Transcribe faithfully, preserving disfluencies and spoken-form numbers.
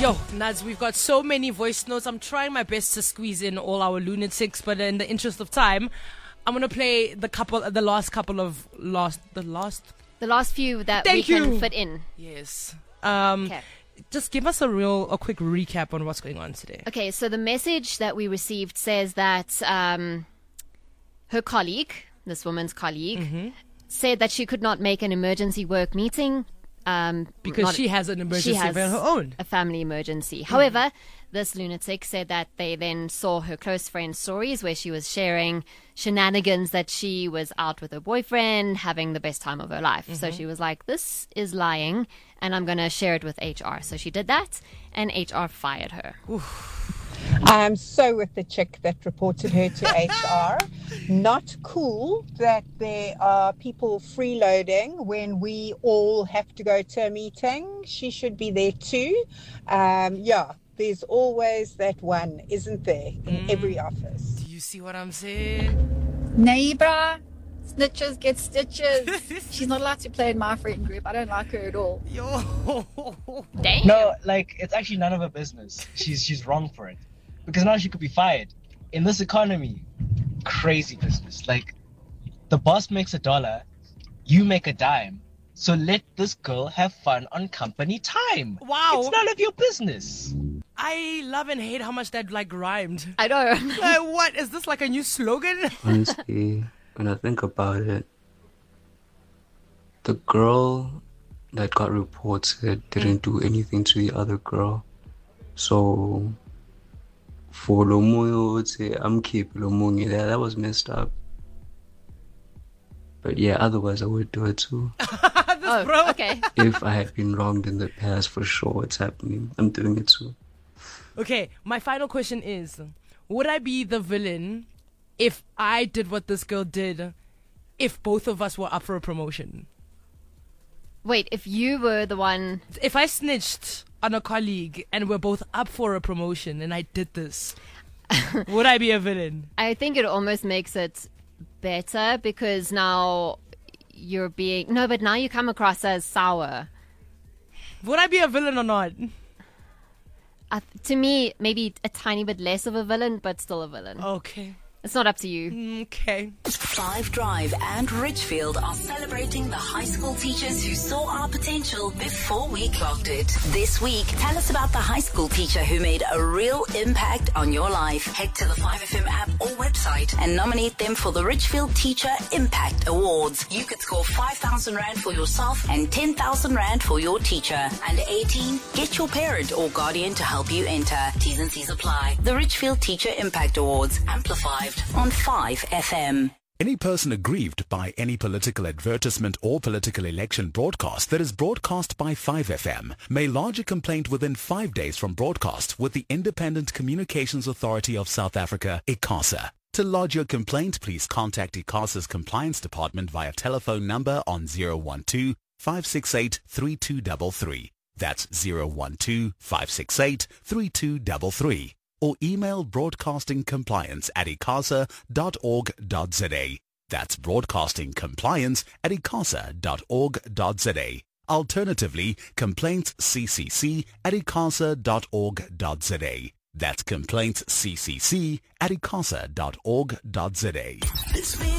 Yo, Nads, we've got so many voice notes. I'm trying my best to squeeze in all our lunatics, but in the interest of time, I'm gonna play the couple, the last couple of last, the last, the last few that Thank we you. can fit in. Yes. Um, Okay. Just give us a real, a quick recap on what's going on today. Okay, so the message that we received says that um, her colleague, this woman's colleague, Mm-hmm. said that she could not make an emergency work meeting. Um, Because not- she has an emergency she has of her own. a family emergency. However, this lunatic said that they then saw her close friend's stories where she was sharing shenanigans that she was out with her boyfriend, having the best time of her life. So she was like, this is lying, and I'm going to share it with H R. So she did that, and H R fired her. I'm so with the chick that reported her to H R. Not cool that there are people freeloading when we all have to go to a meeting. She should be there too. Um, yeah, there's always that one, isn't there, in every office. Do you see what I'm saying? Neighbor, snitches get stitches. She's not allowed to play in my friend group. I don't like her at all. Yo. Damn. No, like, it's actually none of her business. She's she's wrong for it. Because now she could be fired. In this economy, crazy business. Like, the boss makes a dollar, you make a dime. So let this girl have fun on company time. Wow. It's none of your business. I love and hate how much that like rhymed. I know. Like, what is this, like a new slogan? Honestly, when I think about it, the girl that got reported didn't do anything to the other girl. So, for Lomoyo, would say, I'm keeping Lomongi there. That was messed up. But yeah, otherwise I would do it too. Oh, bro. okay. If I had been wronged in the past, for sure it's happening. I'm doing it too. Okay, my final question is, would I be the villain if I did what this girl did if both of us were up for a promotion? Wait, if you were the one... If I snitched on a colleague and we're both up for a promotion and I did this, would I be a villain? I think it almost makes it better because now you're being... No, but now you come across as sour. Would I be a villain or not? Uh, to me, maybe a tiny bit less of a villain, but still a villain. Okay. It's not up to you. Okay. Five Drive and Richfield are celebrating the high school teachers who saw our potential before we clocked it. This week, tell us about the high school teacher who made a real impact on your life. Head to the five F M app or website and nominate them for the Richfield Teacher Impact Awards. You could score five thousand rand for yourself and ten thousand rand for your teacher. Under eighteen, get your parent or guardian to help you enter. T's and C's apply. The Richfield Teacher Impact Awards, amplified on five F M. Any person aggrieved by any political advertisement or political election broadcast that is broadcast by five F M may lodge a complaint within five days from broadcast with the Independent Communications Authority of South Africa, ICASA. To lodge your complaint, please contact ICASA's Compliance Department via telephone number on zero one two, five six eight, three two three three. That's zero one two, five six eight, three two three three. Or email broadcastingcompliance at icasa dot org dot za. That's broadcastingcompliance at icasa dot org dot za. Alternatively, complaintsccc at icasa dot org dot za. That's complaintsccc at icasa dot org dot za.